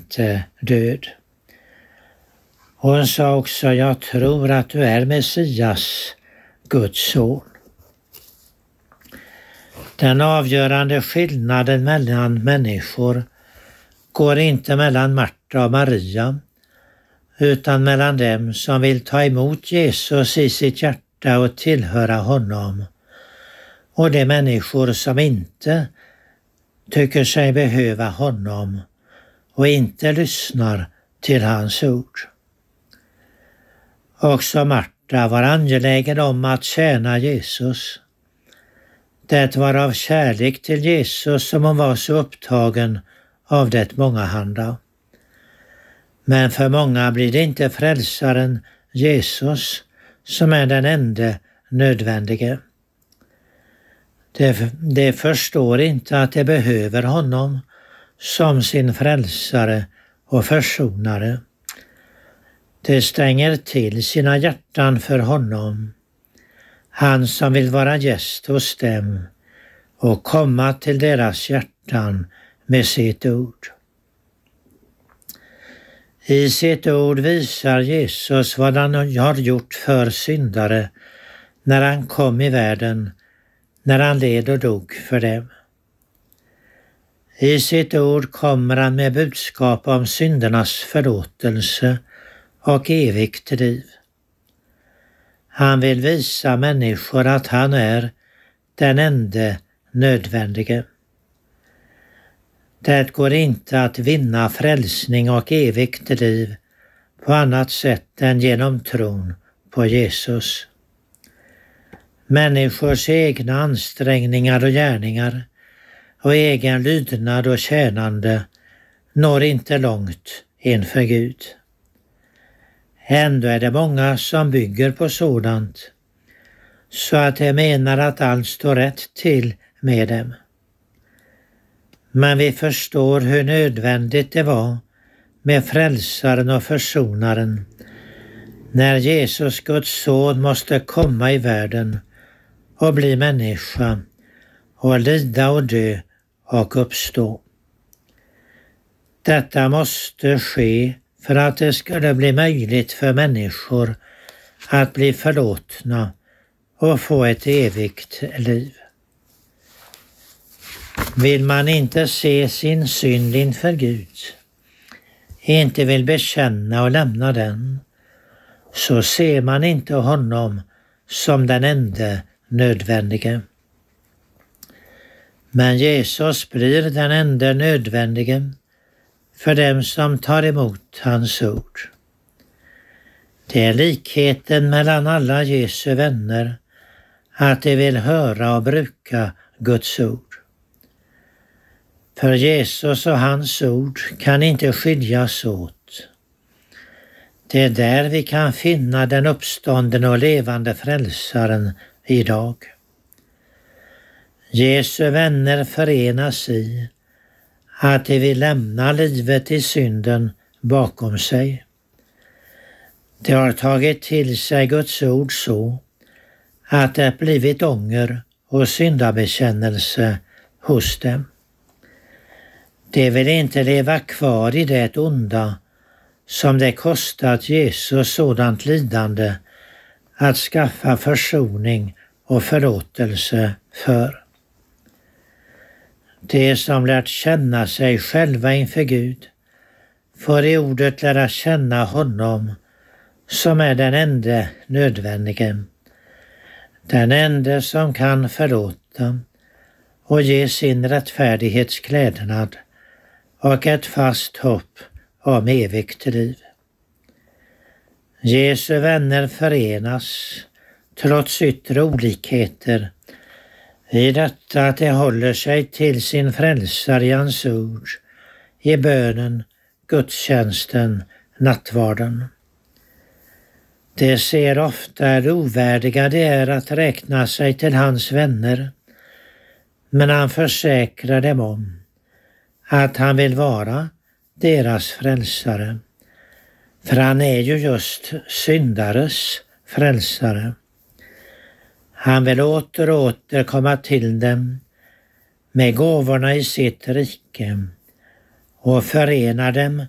inte död. Hon sa också, jag tror att du är Messias, Guds son. Den avgörande skillnaden mellan människor går inte mellan Marta och Maria, utan mellan dem som vill ta emot Jesus i sitt hjärta och tillhöra honom, och de människor som inte tycker sig behöva honom och inte lyssnar till hans ord. Också Marta var angelägen om att tjäna Jesus. Det var av kärlek till Jesus som hon var så upptagen av det mångahanda. Men för många blir det inte frälsaren Jesus som är den enda nödvändige. De förstår inte att de behöver honom som sin frälsare och försonare. De stänger till sina hjärtan för honom, han som vill vara gäst hos dem och komma till deras hjärtan med sitt ord. I sitt ord visar Jesus vad han har gjort för syndare när han kom i världen, när han led och dog för dem. I sitt ord kommer han med budskap om syndernas förlåtelse och evigt liv. Han vill visa människor att han är den enda nödvändige. Det går inte att vinna frälsning och evigt liv på annat sätt än genom tron på Jesus. Människors egna ansträngningar och gärningar och egen lydnad och tjänande når inte långt inför Gud. Ändå är det många som bygger på sådant, så att de menar att allt står rätt till med dem. Men vi förstår hur nödvändigt det var med frälsaren och försonaren när Jesus, Guds son, måste komma i världen och bli människa och lida och dö och uppstå. Detta måste ske för att det skulle bli möjligt för människor att bli förlåtna och få ett evigt liv. Vill man inte se sin synd inför Gud, inte vill bekänna och lämna den, så ser man inte honom som den enda nödvändige. Men Jesus blir den enda nödvändige för dem som tar emot hans ord. Det är likheten mellan alla Jesu vänner, att de vill höra och bruka Guds ord. För Jesus och hans ord kan inte skiljas åt. Det är där vi kan finna den uppståndne och levande frälsaren idag. Jesu vänner förenas i att de vill lämna livet i synden bakom sig. De har tagit till sig Guds ord så att det blivit ånger och syndabekännelse hos dem. De vill inte leva kvar i det onda som det kostat Jesus sådant lidande att skaffa försoning och förlåtelse för. De som lärt känna sig själva inför Gud får i ordet lära känna honom som är den enda nödvändige, den enda som kan förlåta och ge sin rättfärdighetsklädnad och ett fast hopp om evigt liv. Jesu vänner förenas, trots yttre olikheter, i detta att de håller sig till sin frälsare i hans ord, i bönen, gudstjänsten, nattvarden. De ser ofta hur ovärdiga det är att räkna sig till hans vänner, men han försäkrar dem om att han vill vara deras frälsare, för han är ju just syndares frälsare. Han vill åter och åter komma till dem med gåvorna i sitt rike och förena dem